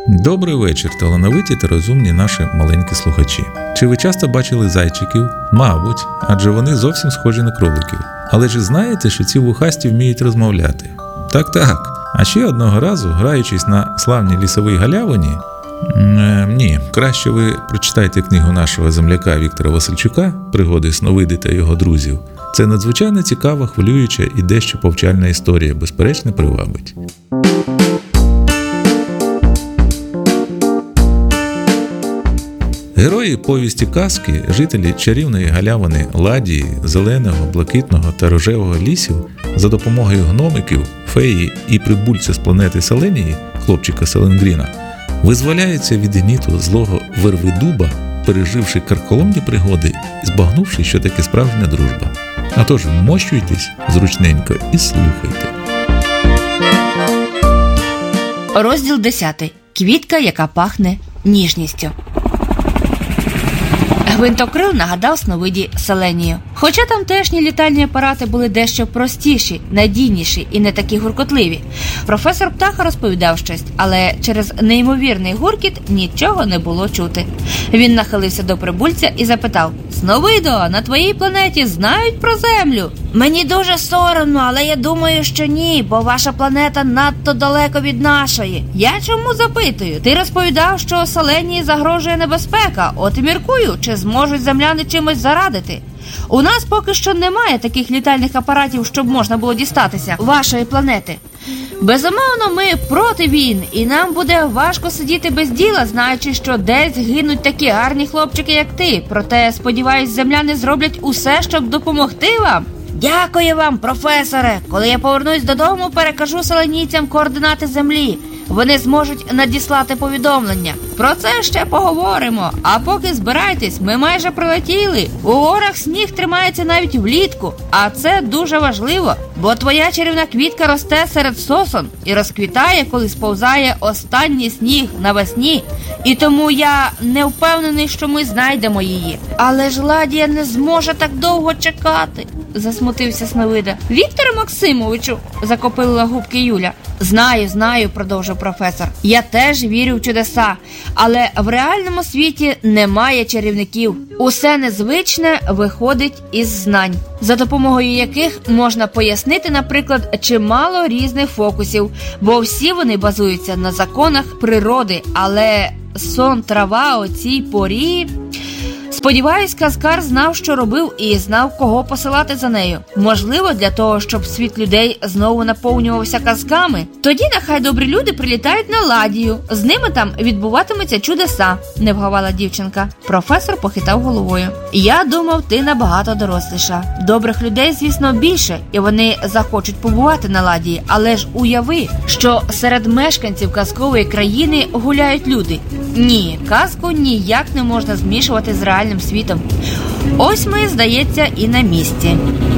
Добрий вечір, талановиті та розумні наші маленькі слухачі. Чи ви часто бачили зайчиків? Мабуть, адже вони зовсім схожі на кроликів. Але чи знаєте, що ці вухасті вміють розмовляти? Так. А ще одного разу, граючись на славній лісовій галявині, краще ви прочитайте книгу нашого земляка Віктора Васильчука «Пригоди Сновиди та його друзів». Це надзвичайно цікава, хвилююча і дещо повчальна історія, безперечно, привабить. Герої повісті казки, жителі чарівної галявини Ладії, зеленого, блакитного та рожевого лісів за допомогою гномиків, феї і прибульця з планети Селенії, хлопчика Селенгріна, визволяються від гніту злого Вервидуба, переживши карколомні пригоди і збагнувши, що таке справжня дружба. А тож вмощуйтесь зручненько і слухайте. Розділ 10. Квітка, яка пахне ніжністю. Гвинтокрил нагадав Сновиді Селенію. Хоча тамтешні літальні апарати були дещо простіші, надійніші і не такі гуркотливі. Професор Птаха розповідав щось, але через неймовірний гуркіт нічого не було чути. Він нахилився до прибульця і запитав: «Сновидо, на твоїй планеті знають про Землю?» «Мені дуже соромно, але я думаю, що ні, бо ваша планета надто далеко від нашої». «Я чому запитую? Ти розповідав, що Селенії загрожує небезпека, от і міркую, чи зможуть земляни чимось зарадити. У нас поки що немає таких літальних апаратів, щоб можна було дістатися вашої планети. Безумовно, ми проти війн, і нам буде важко сидіти без діла, знаючи, що десь гинуть такі гарні хлопчики, як ти. Проте, сподіваюсь, земляни зроблять усе, щоб допомогти вам». «Дякую вам, професоре. Коли я повернусь додому, перекажу селенійцям координати землі. Вони зможуть надіслати повідомлення. Про це ще поговоримо. А поки збирайтесь, ми майже прилетіли. У горах сніг тримається навіть влітку. А це дуже важливо, бо твоя чарівна квітка росте серед сосон і розквітає, коли сповзає останній сніг навесні. І тому я не впевнений, що ми знайдемо її». «Але ж Ладія не зможе так довго чекати», – засмутився Сновида. «Вікторе Максимовичу», – закопилила губки Юля. Знаю», – продовжив професор. «Я теж вірю в чудеса, але в реальному світі немає чарівників. Усе незвичне виходить із знань, за допомогою яких можна пояснити, наприклад, чимало різних фокусів, бо всі вони базуються на законах природи, але сон трава о цій порі...» Сподіваюсь, казкар знав, що робив, і знав, кого посилати за нею. Можливо, для того, щоб світ людей знову наповнювався казками. Тоді нехай добрі люди прилітають на Ладію. З ними там відбуватимуться чудеса, не вгавала дівчинка. Професор похитав головою. «Я думав, ти набагато доросліша. Добрих людей, звісно, більше, і вони захочуть побувати на Ладії. Але ж уяви, що серед мешканців казкової країни гуляють люди. Ні, казку ніяк не можна змішувати з реальним світом. Ось ми, здається, і на місці».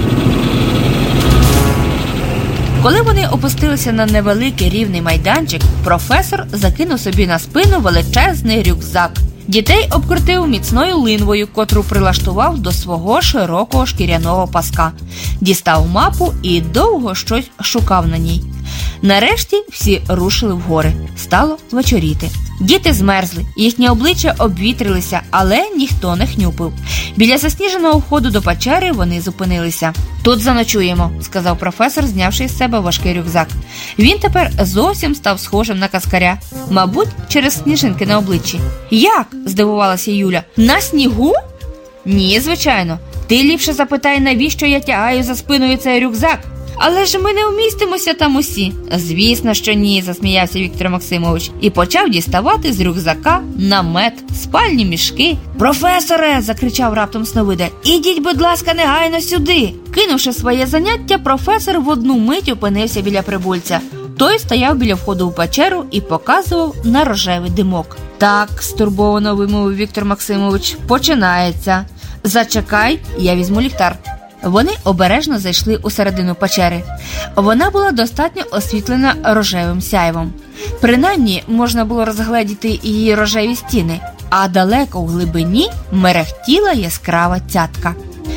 Коли вони опустилися на невеликий рівний майданчик, професор закинув собі на спину величезний рюкзак. Дітей обкрутив міцною линвою, котру прилаштував до свого широкого шкіряного паска. Дістав мапу і довго щось шукав на ній. Нарешті всі рушили в гори. Стало вечоріти. Діти змерзли, їхні обличчя обвітрилися, але ніхто не хнюпив. Біля засніженого входу до печери вони зупинилися. «Тут заночуємо», – сказав професор, знявши з себе важкий рюкзак. Він тепер зовсім став схожим на казкаря. Мабуть, через сніжинки на обличчі. «Як?» – здивувалася Юля. «На снігу?» «Ні, звичайно. Ти ліпше запитай, навіщо я тягаю за спиною цей рюкзак?» «Але ж ми не вмістимося там усі». «Звісно, що ні», – засміявся Віктор Максимович і почав діставати з рюкзака намет, спальні мішки. «Професоре!» – закричав раптом Сновида. «Ідіть, будь ласка, негайно сюди!» Кинувши своє заняття, професор в одну мить опинився біля прибульця. Той стояв біля входу в печеру і показував на рожевий димок. «Так», – стурбовано вимовив Віктор Максимович, – «починається. Зачекай, я візьму ліхтар». Вони обережно зайшли у середину печери. Вона була достатньо освітлена рожевим сяйвом. Принаймні, можна було розгледіти її рожеві стіни, а далеко в глибині мерехтіла яскрава цятка.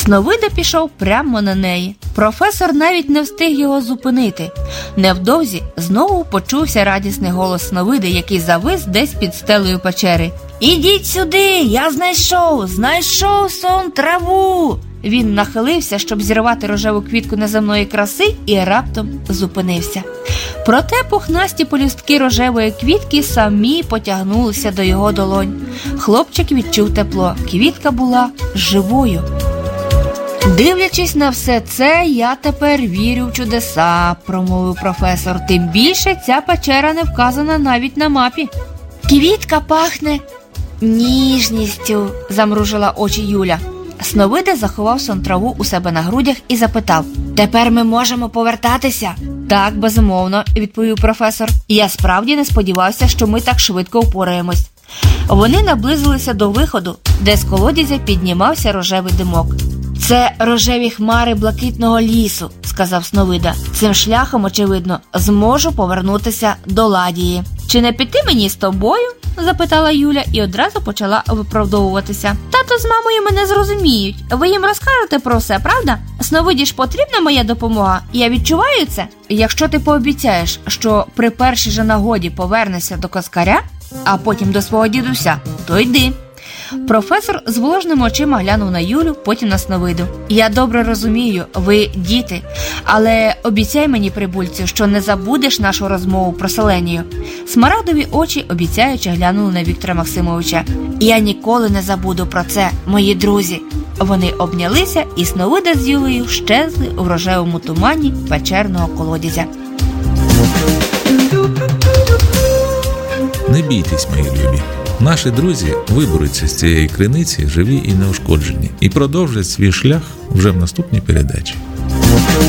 Сновида пішов прямо на неї. Професор навіть не встиг його зупинити. Невдовзі знову почувся радісний голос Сновиди, який завис десь під стелею печери. «Ідіть сюди, я знайшов сон траву!» Він нахилився, щоб зірвати рожеву квітку неземної краси, і раптом зупинився. Проте пухнасті полюстки рожевої квітки самі потягнулися до його долонь. Хлопчик відчув тепло. Квітка була живою. «Дивлячись на все це, я тепер вірю в чудеса», – промовив професор. «Тим більше ця печера не вказана навіть на мапі». «Квітка пахне ніжністю», – замружила очі Юля. Сновида заховав сон траву у себе на грудях і запитав: «Тепер ми можемо повертатися?» «Так, безумовно», – відповів професор. «Я справді не сподівався, що ми так швидко впораємось». Вони наблизилися до виходу, де з колодязя піднімався рожевий димок. «Це рожеві хмари блакитного лісу», – сказав Сновида. «Цим шляхом, очевидно, зможу повернутися до Ладії». «Чи не піти мені з тобою?» – запитала Юля і одразу почала виправдовуватися. «Тато з мамою мене зрозуміють. Ви їм розкажете про все, правда? Сновиді ж потрібна моя допомога. Я відчуваю це. Якщо ти пообіцяєш, що при першій же нагоді повернешся до Коскаря, а потім до свого дідуся, то йди». Професор з вложеними очима глянув на Юлю, потім на Сновиду. «Я добре розумію, ви діти, але обіцяй мені, прибульцю, що не забудеш нашу розмову про Селенію». Смарагдові очі обіцяючи глянули на Віктора Максимовича. «Я ніколи не забуду про це, мої друзі». Вони обнялися, і Сновида з Юлею щезли у рожевому тумані печерного колодязя. Не бійтесь, мої любі. Наші друзі виберуться з цієї криниці живі і неушкоджені і продовжать свій шлях вже в наступній передачі.